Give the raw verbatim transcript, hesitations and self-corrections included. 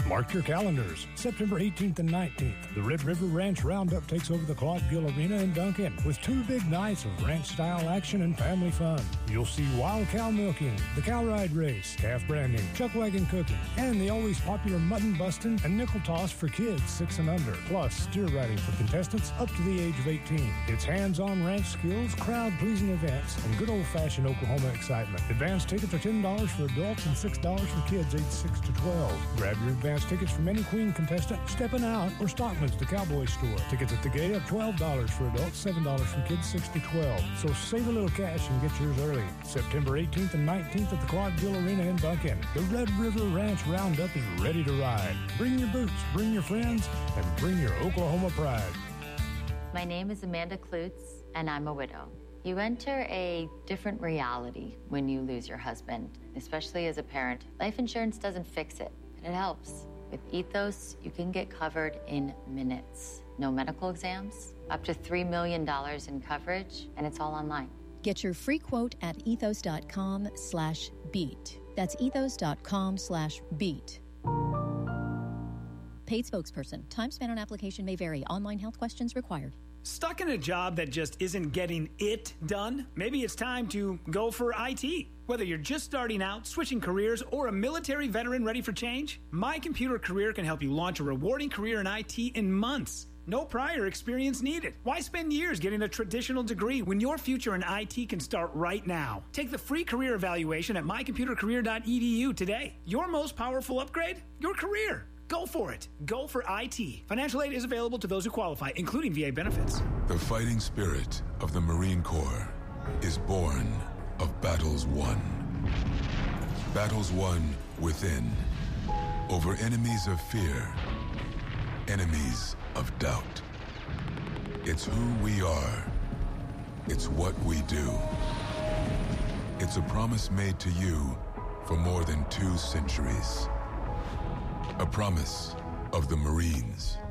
Mark your calendars. September eighteenth and nineteenth, the Red River Ranch Roundup takes over the Claude Gill Arena in Duncan with two big nights of ranch-style action and family fun. You'll see wild cow milking, the cow ride race, calf branding, chuck wagon cooking, and the always popular mutton busting and nickel toss for kids six and under, plus steer riding for contestants up to the age of eighteen. It's hands-on ranch skills, crowd-pleasing events, and good old-fashioned Oklahoma excitement. Advance tickets are ten dollars for adults and six dollars for kids aged six to twelve. Grab your advance tickets from any Queen contestant, Steppin' Out, or Stockman's, the Cowboy Store. Tickets at the gate are twelve dollars for adults, seven dollars for kids six to twelve. So save a little cash and get yours early. September eighteenth and nineteenth at the Claude Gill Arena in Duncan. The Red River Ranch Roundup is ready to ride. Bring your boots, bring your friends, and bring your Oklahoma pride. My name is Amanda Klutz, and I'm a widow. You enter a different reality when you lose your husband, especially as a parent. Life insurance doesn't fix it, but it helps. With Ethos, you can get covered in minutes. No medical exams, up to three million dollars in coverage, and it's all online. Get your free quote at ethos.com slash beat. That's ethos.com slash beat. Paid spokesperson. Time spent on application may vary. Online health questions required. Stuck in a job that just isn't getting it done? Maybe it's time to go for I T. Whether you're just starting out, switching careers, or a military veteran ready for change, My Computer Career can help you launch a rewarding career in I T in months. No prior experience needed. Why spend years getting a traditional degree when your future in I T can start right now? Take the free career evaluation at my computer career dot e d u today. Your most powerful upgrade? Your career. Go for it. Go for I T. Financial aid is available to those who qualify, including V A benefits. The fighting spirit of the Marine Corps is born of battles won. Battles won within, over enemies of fear, enemies of doubt. It's who we are. It's what we do. It's a promise made to you for more than two centuries. A promise of the Marines.